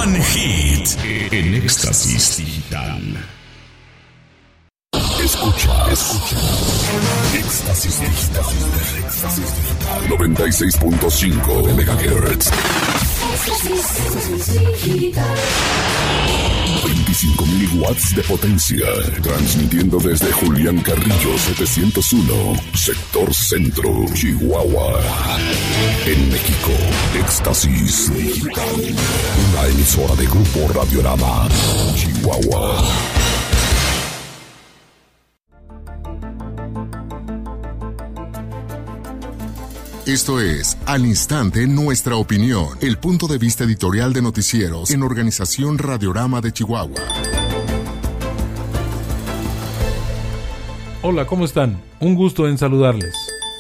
One Hit en Éxtasis Digital. Escucha. Éxtasis Digital. 96.5 de MHz. 25.000 watts de potencia. Transmitiendo desde Julián Carrillo 701, sector centro, Chihuahua. En México, Éxtasis Digital. Una emisora de Grupo Radiorama, Chihuahua. Esto es Al Instante Nuestra Opinión, el punto de vista editorial de noticieros en Organización Radiorama de Chihuahua. Hola, ¿cómo están? Un gusto en saludarles.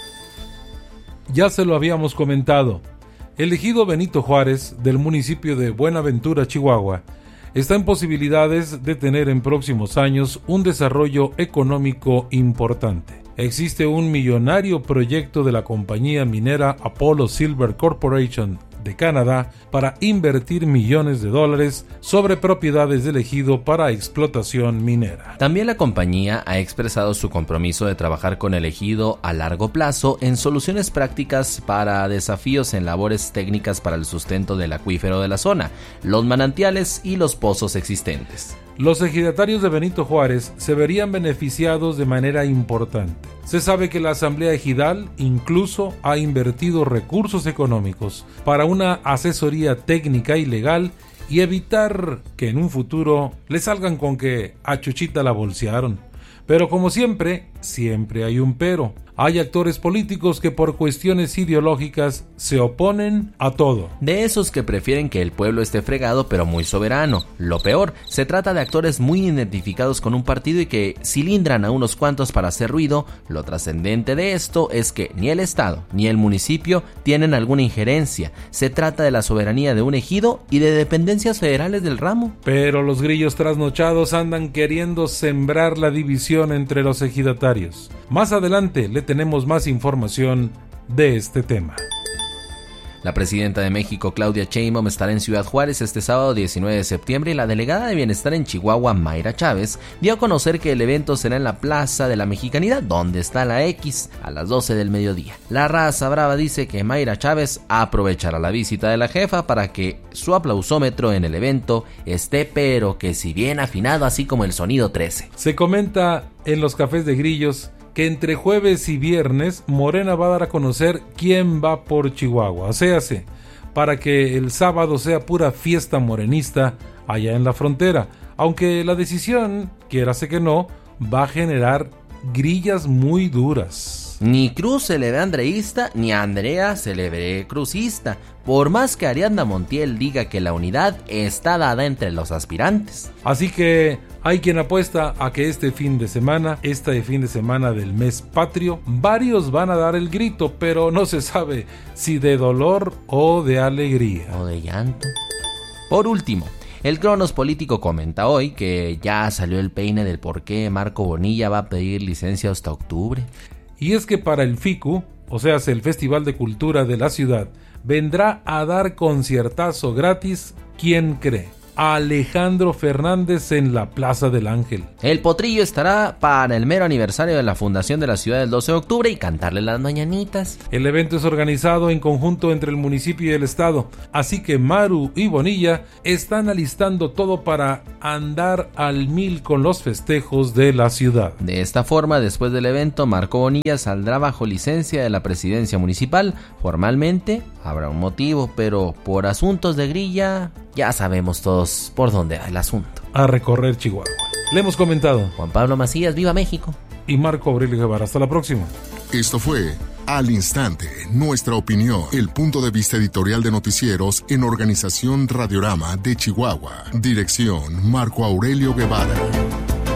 Ya se lo habíamos comentado, el ejido Benito Juárez del municipio de Buenaventura, Chihuahua, está en posibilidades de tener en próximos años un desarrollo económico importante. Existe un millonario proyecto de la compañía minera Apollo Silver Corporation de Canadá para invertir millones de dólares sobre propiedades del ejido para explotación minera. También la compañía ha expresado su compromiso de trabajar con el ejido a largo plazo en soluciones prácticas para desafíos en labores técnicas para el sustento del acuífero de la zona, los manantiales y los pozos existentes. Los ejidatarios de Benito Juárez se verían beneficiados de manera importante. Se sabe que la Asamblea Ejidal incluso ha invertido recursos económicos para una asesoría técnica y legal y evitar que en un futuro le salgan con que a Chuchita la bolsearon. Pero como siempre hay un pero. Hay actores políticos que por cuestiones ideológicas se oponen a todo. De esos que prefieren que el pueblo esté fregado pero muy soberano. Lo peor, se trata de actores muy identificados con un partido y que cilindran a unos cuantos para hacer ruido. Lo trascendente de esto es que ni el Estado ni el municipio tienen alguna injerencia. Se trata de la soberanía de un ejido y de dependencias federales del ramo. Pero los grillos trasnochados andan queriendo sembrar la división entre los ejidatarios. Más adelante le tenemos más información de este tema. La presidenta de México, Claudia Sheinbaum, estará en Ciudad Juárez este sábado 19 de septiembre y la delegada de Bienestar en Chihuahua, Mayra Chávez, dio a conocer que el evento será en la Plaza de la Mexicanidad, donde está la X, a las 12 del mediodía. La raza brava dice que Mayra Chávez aprovechará la visita de la jefa para que su aplausómetro en el evento esté pero que si bien afinado así como el sonido 13. Se comenta en los cafés de grillos que entre jueves y viernes Morena va a dar a conocer quién va por Chihuahua, para que el sábado sea pura fiesta morenista allá en la frontera, aunque la decisión, quiérase que no, va a generar grillas muy duras. Ni Cruz se le ve andreísta, ni a Andrea se le ve crucista, por más que Ariadna Montiel diga que la unidad está dada entre los aspirantes. Así que hay quien apuesta a que este fin de semana del mes patrio, varios van a dar el grito, pero no se sabe si de dolor o de alegría. O de llanto. Por último, el Cronos Político comenta hoy que ya salió el peine del por qué Marco Bonilla va a pedir licencia hasta octubre. Y es que para el FICU, el Festival de Cultura de la ciudad, vendrá a dar conciertazo gratis, ¿quién cree? Alejandro Fernández en la Plaza del Ángel. El potrillo estará para el mero aniversario de la fundación de la ciudad del 12 de octubre y cantarle las mañanitas. El evento es organizado en conjunto entre el municipio y el estado, así que Maru y Bonilla están alistando todo para andar al 1000 con los festejos de la ciudad. De esta forma, después del evento, Marco Bonilla saldrá bajo licencia de la presidencia municipal. Formalmente habrá un motivo, pero por asuntos de grilla ya sabemos todos por dónde va el asunto. A recorrer Chihuahua. Le hemos comentado Juan Pablo Macías, viva México. Y Marco Aurelio Guevara. Hasta la próxima. Esto fue Al Instante, Nuestra Opinión, el punto de vista editorial de noticieros en Organización Radiorama de Chihuahua. Dirección Marco Aurelio Guevara.